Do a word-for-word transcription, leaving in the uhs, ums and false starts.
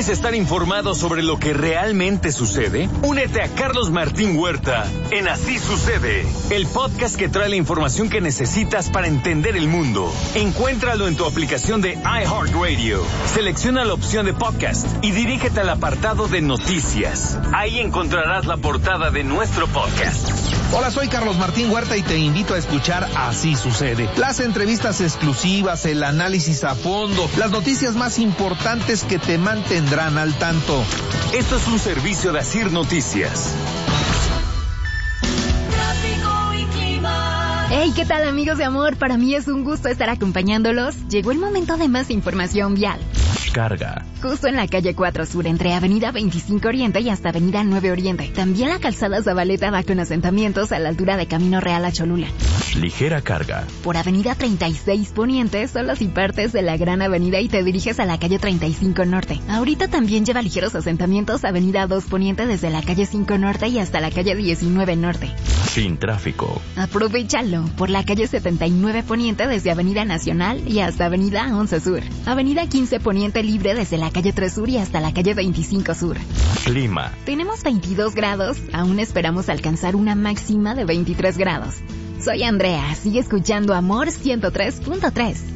¿Quieres estar informado sobre lo que realmente sucede? Únete a Carlos Martín Huerta en Así Sucede, el podcast que trae la información que necesitas para entender el mundo. Encuéntralo en tu aplicación de iHeartRadio. Selecciona la opción de podcast y dirígete al apartado de noticias. Ahí encontrarás la portada de nuestro podcast. Hola, soy Carlos Martín Huerta y te invito a escuchar Así Sucede. Las entrevistas exclusivas, el análisis a fondo, las noticias más importantes que te mantendrán al tanto. Esto es un servicio de Asir Noticias. Hey, ¿qué tal, amigos de amor? Para mí es un gusto estar acompañándolos. Llegó el momento de más información vial. Carga. Justo en la calle cuatro Sur, entre Avenida veinticinco Oriente y hasta Avenida nueve Oriente. También la calzada Zabaleta va con asentamientos a la altura de Camino Real a Cholula. Ligera carga. Por Avenida treinta y seis Poniente, solo si partes de la Gran Avenida y te diriges a la calle treinta y cinco Norte. Ahorita también lleva ligeros asentamientos Avenida dos Poniente desde la calle cinco Norte y hasta la calle diecinueve Norte. Sin tráfico. Aprovechalo por la calle setenta y nueve Poniente desde Avenida Nacional y hasta Avenida once Sur. Avenida quince Poniente libre desde la calle tres Sur y hasta la calle veinticinco Sur. Clima. Tenemos veintidós grados, aún esperamos alcanzar una máxima de veintitrés grados. Soy Andrea, sigue escuchando Amor ciento tres punto tres.